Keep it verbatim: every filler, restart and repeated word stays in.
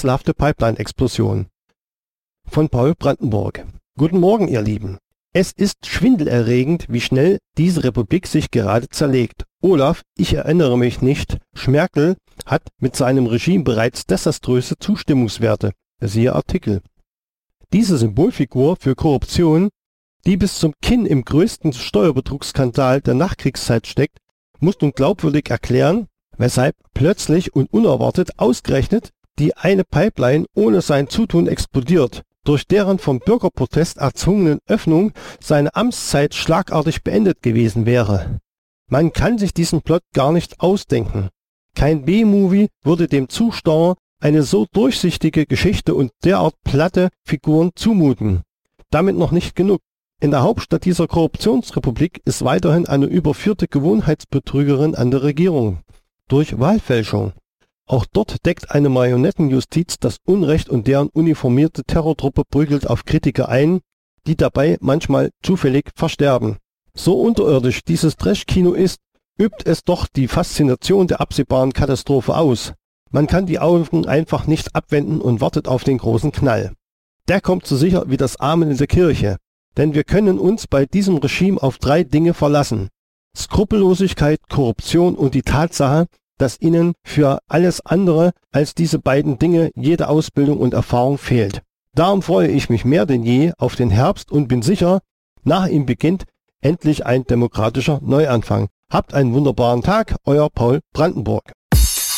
rätselhafte Pipeline-Explosion. Von Paul Brandenburg. Guten Morgen, ihr Lieben. Es ist schwindelerregend, wie schnell diese Republik sich gerade zerlegt. Olaf, ich erinnere mich nicht, Schmerkel hat mit seinem Regime bereits desaströse Zustimmungswerte. Siehe Artikel. Diese Symbolfigur für Korruption, die bis zum Kinn im größten Steuerbetrugsskandal der Nachkriegszeit steckt, muss nun glaubwürdig erklären, weshalb plötzlich und unerwartet ausgerechnet die eine Pipeline ohne sein Zutun explodiert, durch deren vom Bürgerprotest erzwungenen Öffnung seine Amtszeit schlagartig beendet gewesen wäre. Man kann sich diesen Plot gar nicht ausdenken. Kein B-Movie würde dem Zuschauer eine so durchsichtige Geschichte und derart platte Figuren zumuten. Damit noch nicht genug. In der Hauptstadt dieser Korruptionsrepublik ist weiterhin eine überführte Gewohnheitsbetrügerin an der Regierung. Durch Wahlfälschung. Auch dort deckt eine Marionettenjustiz das Unrecht und deren uniformierte Terrortruppe prügelt auf Kritiker ein, die dabei manchmal zufällig versterben. So unterirdisch dieses Trash-Kino ist, übt es doch die Faszination der absehbaren Katastrophe aus. Man kann die Augen einfach nicht abwenden und wartet auf den großen Knall. Der kommt so sicher wie das Amen in der Kirche. Denn wir können uns bei diesem Regime auf drei Dinge verlassen. Skrupellosigkeit, Korruption und die Tatsache, dass ihnen für alles andere als diese beiden Dinge jede Ausbildung und Erfahrung fehlt. Darum freue ich mich mehr denn je auf den Herbst und bin sicher, nach ihm beginnt endlich ein demokratischer Neuanfang. Habt einen wunderbaren Tag, euer Paul Brandenburg.